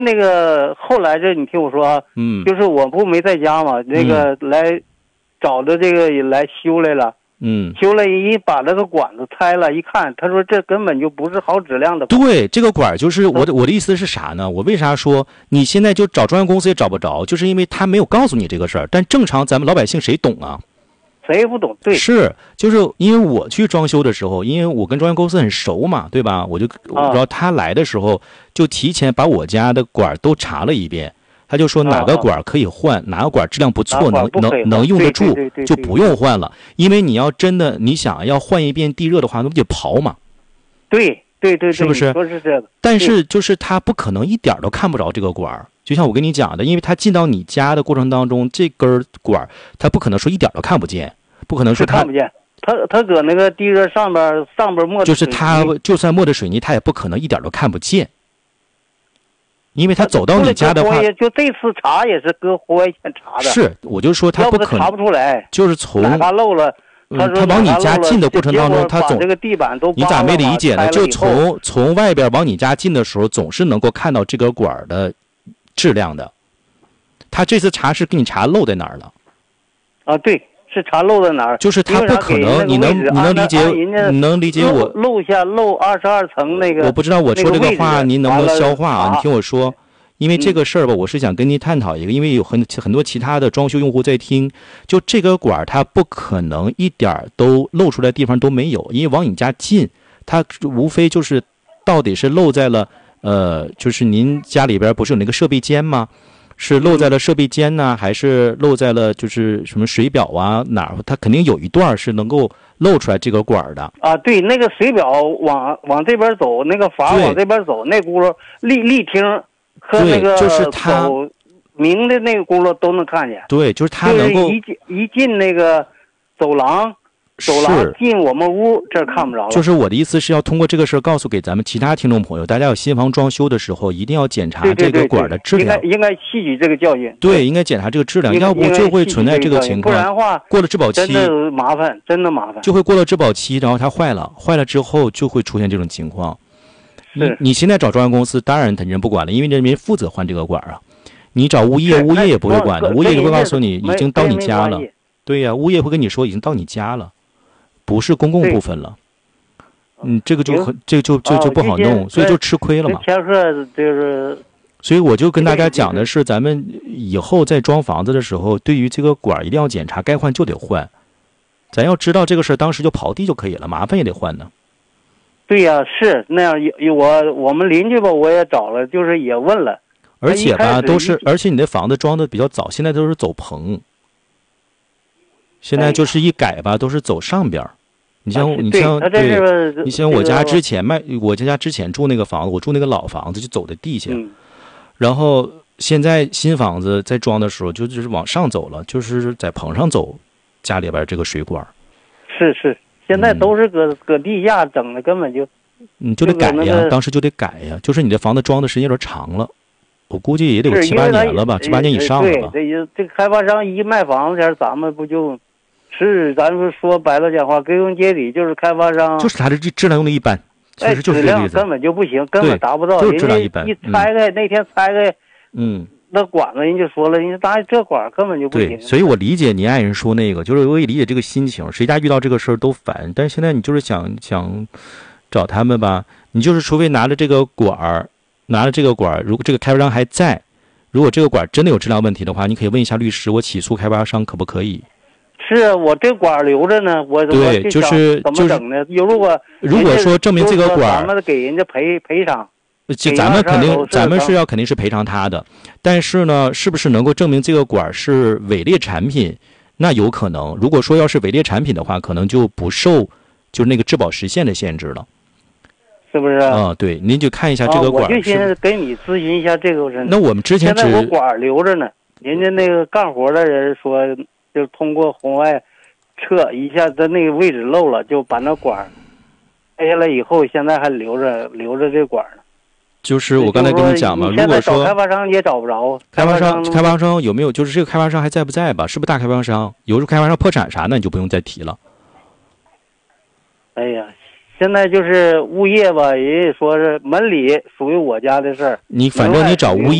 那个后来这你听我说啊，就是我不没在家嘛，那个来找的这个也来修来了，修了一把这个管子拆了，一看他说这根本就不是好质量的。 对，这个管就是我的意思是啥呢？我为啥说你现在就找中央公司也找不着，就是因为他没有告诉你这个事儿。但正常咱们老百姓谁懂啊？ 谁也不懂。对， 是就是因为我去装修的时候，因为我跟中央公司很熟嘛，对吧？然后他来的时候就提前把我家的管都查了一遍，他就说哪个管可以换，哪个管质量不错，能用得住，就不用换了。因为你要真的你想要换一遍地热的话，那不得刨嘛？ 对， 是不是？ 说是这个。 但是就是他不可能一点都看不着这个管，就像我跟你讲的，因为他进到你家的过程当中，这根管他不可能说一点都看不见，不可能说看不见。他搁那个地热上边抹的， 就是他就算抹的水泥，他也不可能一点都看不见，因为他走到你家的话， 就这次查也是搁户外线查的。 是，我就说他不可能查不出来， 就是从哪怕漏了。 他往你家进的过程当中，他总这个地板都你咋没理解呢？就从外边往你家进的时候，总是能够看到这根管的质量的。他这次查是给你查漏在哪儿了？ 啊，对，是查漏在哪儿？ 就是他不可能，你能理解我漏22层那个。 我不知道我说这个话您能不能消化啊？你听我说。因为这个事儿吧，我是想跟您探讨一个，因为有很多其他的装修用户在听，就这个管它不可能一点都漏出来地方都没有，因为往你家进，它无非就是到底是漏在了就是您家里边不是有那个设备间吗？是漏在了设备间呢，还是漏在了就是什么水表啊哪儿？它肯定有一段是能够漏出来这个管的啊。对，那个水表往这边走，那个阀往这边走，那轱辘立厅。和那个就是他明的那个轱辘都能看见。 对，就是他能够一进那个走廊进我们屋，这看不着了。 就是我的意思是要通过这个事儿告诉给咱们其他听众朋友，大家有新房装修的时候一定要检查这个管的质量。 应该吸取这个教训。 对，应该检查这个质量，要不就会存在这个情况。 不然的话， 过了质保期， 真的麻烦，真的麻烦。 就会过了质保期，然后它坏了之后就会出现这种情况。你现在找中央公司，当然他人不管了，因为人负责换这个管啊。你找物业也不会管的，物业就会告诉你已经到你家了。对呀，物业会跟你说已经到你家了，不是公共部分了。这个就不好弄，所以就吃亏了嘛。所以我就跟大家讲的是，咱们以后在装房子的时候，对于这个管一定要检查，该换就得换。咱要知道这个事儿，当时就刨地就可以了，麻烦也得换呢。 对呀，是那样。我们邻居吧，我也找了，就是也问了， 而且吧，而且你的房子装的比较早，现在都是走棚，现在就是一改吧，都是走上边。你像我家之前我家之前住那个房子，我住那个老房子就走在地下，然后现在新房子在装的时候就是往上走了，就是在棚上走，家里边这个水管。 是。现在都是搁地下整的，根本就你就得改呀，当时就得改呀。就是你的房子装的时间有点长了，我估计也得有7、8年了吧，7、8年以上了吧。 对，这开发商一卖房子前，咱们不就是咱们说白了讲话，归根结底就是开发商， 就是他的质量用的一般，确实就是这个例子， 根本就不行，根本达不到。 就是质量一般。 一拆开那天拆开，那管子人就说了，人家咱这管根本就不行。 对，所以我理解你爱人说那个，就是我也理解这个心情，谁家遇到这个事儿都烦。但是现在你就是想找他们吧，你就是除非拿着这个管，如果这个开发商还在，如果这个管真的有质量问题的话，你可以问一下律师，我起诉开发商可不可以？ 是我这管留着呢， 对，就是怎么整呢？如果说证明这个管， 咱们给人家赔偿。 咱们肯定是赔偿他的，但是呢，是不是能够证明这个管是伪劣产品？那有可能。如果说要是伪劣产品的话，可能就不受就是那个质保时限的限制了， 是不是？ 对，您就看一下这个管。 我就先跟你咨询一下这个事。 那我们之前现在我管留着呢，人家那个干活的人说，就通过红外测一下，在那个位置漏了，就把那管拆下来以后，现在还留着这管呢。 就是我刚才跟你讲嘛，如果说开发商也找不着， 开发商有没有？就是这个开发商还在不在吧？是不是大开发商？有时候开发商破产啥的，你就不用再提了。 哎呀， 现在就是物业吧，人家说是门里属于我家的事儿。 你反正你找物业。